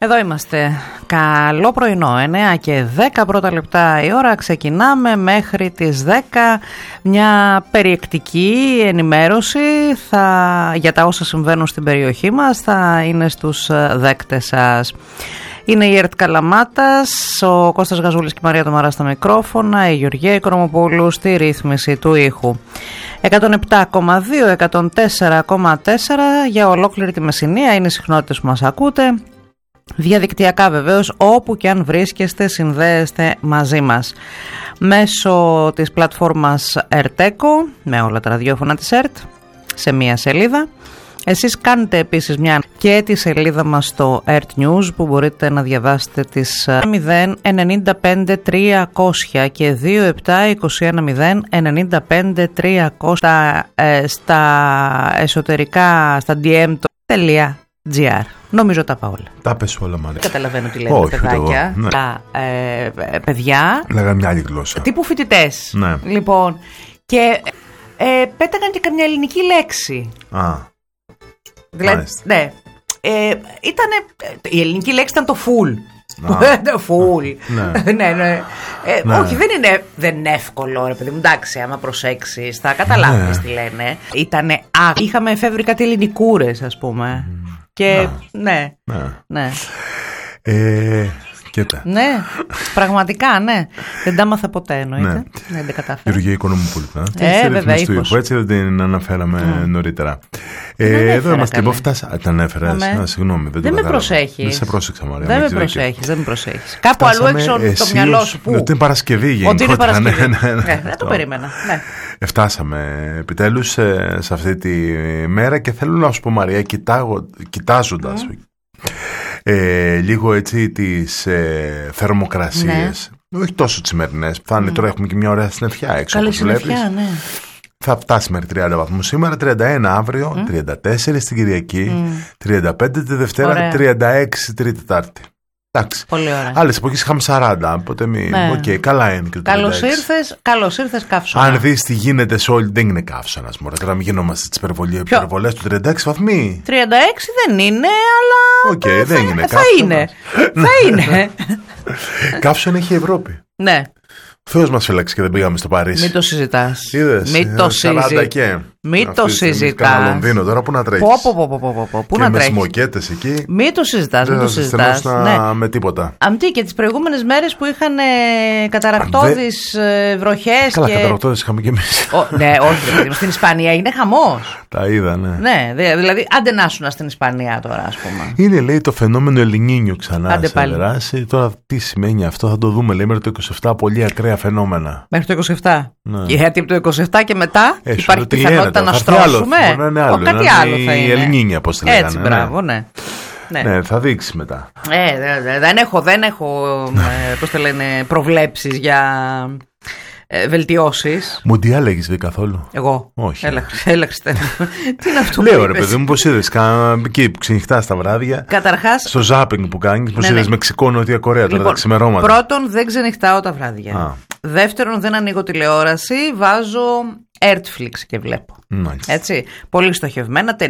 Εδώ είμαστε. Καλό πρωινό, 9 και 10 πρώτα λεπτά η ώρα. Ξεκινάμε μέχρι τις 10 μια περιεκτική ενημέρωση για τα όσα συμβαίνουν στην περιοχή μας. Θα είναι στους δέκτες σας. Είναι η ΕΡΤ Καλαμάτας, ο Κώστας Γαζούλης και η Μαρία Τομαρά στα μικρόφωνα, η Γεωργία Οικονομοπούλου στη ρύθμιση του ήχου. 107,2, 104,4 για ολόκληρη τη Μεσσηνία είναι οι συχνότητες που μας ακούτε. Διαδικτυακά βεβαίως, όπου και αν βρίσκεστε συνδέεστε μαζί μας μέσω της πλατφόρμας ERTECO με όλα τα ραδιόφωνα της ΕΡΤ σε μία σελίδα. Εσείς κάνετε επίσης μια και τη σελίδα μας στο ERT News που μπορείτε να διαβάσετε τις 095 300 και 2721 095 300 στα εσωτερικά, στα dm.gr. Νομίζω τα πάω όλα. Τα πες όλα, Μαρία. Καταλαβαίνω τι λένε παιδάκια. Ναι. Παιδιά. Λέγανε μια άλλη γλώσσα. Τύπου φοιτητές. Ναι. Λοιπόν, και πέταγαν και καμιά ελληνική λέξη. Δηλαδή, ναι. Η ελληνική λέξη ήταν το full. Full. Ναι. Όχι, δεν είναι εύκολο, ρε παιδί μου. Εντάξει, άμα προσέξεις, θα καταλάβεις τι λένε. Είχαμε εφεύρει κάτι ελληνικούρες, ας πούμε. Και ναι. Ναι, πραγματικά, ναι. Δεν τα άμαθα ποτέ, εννοείται. Δεν τα κατάφερα. Γεωργία Οικονομοπούλου. Βέβαια, έτσι δεν την αναφέραμε νωρίτερα. Εδώ είμαστε. Πού φτάσαμε. Τα ανέφερα. Συγγνώμη, δεν με προσέχεις. Δεν σε πρόσεξα, Μαρία. Δεν με προσέχεις. Κάπου αλλού έξω το μυαλό σου. Ότι είναι Παρασκευή γενικότερα. Δεν το περίμενα. Φτάσαμε επιτέλους σε αυτή τη μέρα και θέλω να σου πω, Μαρία, κοιτάζοντας λίγο έτσι τις θερμοκρασίες, όχι τόσο τις σημερινές, θα είναι τώρα, έχουμε και μια ωραία συννεφιά έξω. Καλή συννεφιά, ναι. Θα φτάσει μέχρι 30 βαθμούς σήμερα, 31 αύριο, 34 την Κυριακή, 35 τη Δευτέρα, 36 Τρίτη Τετάρτη. Εντάξει. Πολύ ωραία. Άλλες εποχές είχαμε 40, οπότε καλά είναι και το 36. Καλώς ήρθες καύσωνα. Αν δεις τι γίνεται σε όλη, δεν είναι καύσωνας, μωρέ. Τώρα μην γινόμαστε τις υπερβολές του 36 βαθμοί. 36 δεν είναι, αλλά δεν είναι θα είναι. Θα είναι. Καύσωνα έχει η Ευρώπη. Ναι. Θεός μας φύλαξε και δεν πήγαμε στο Παρίσι. Μην το συζητάς. Είδες, μην το συζητάς. Μην το συζητάς. Κάνα Λονδίνο τώρα, πού να τρέχεις. Πού να τρέχεις. Με smokέτες εκεί. Μην το συζητάς. Δεν θα σε με τίποτα. Αντί και τις προηγούμενες μέρες που είχαν καταρρακτώδεις βροχές. Καλά, καταρρακτώδεις είχαμε κι εμείς. Ναι, όχι. Στην Ισπανία είναι χαμός. Τα είδα, ναι. Ναι, δηλαδή άντε να ήσουν στην Ισπανία τώρα, ας πούμε. Είναι, λέει, το φαινόμενο Ελνίνιο ξανά σε δράση. Τώρα τι σημαίνει αυτό, θα το δούμε, λέει, μέχρι το 27 πολύ ακραία φαινόμενα. Μέχρι το 27. Ναι. Γιατί από το 27 και μετά υπάρχει πιθανότητα να στρώσουμε. Κάτι άλλο θα είναι. Η Ελνίνια, πώς τη λέγανε. Έτσι, μπράβο, ναι. Ναι, θα δείξει μετά. Δεν έχω πώς το λένε, προβλέψεις για βελτιώσεις. Μουντιάλ έχεις δει καθόλου? Εγώ? Όχι. Έλεξτε. Τι είναι αυτό? Λέω, ρε παιδί μου, πώς είδες εκεί που ξενυχτάς τα βράδια? Καταρχάς, στο ζάπινγκ που κάνεις, πώς είδες Μεξικό, Νότια Κορέα τώρα τα ξημερώματα? Πρώτον, δεν ξενυχτάω τα βράδια. Δεύτερον, δεν ανοίγω τηλεόραση, βάζω Ertflix και βλέπω. Έτσι, πολύ στοχευμένα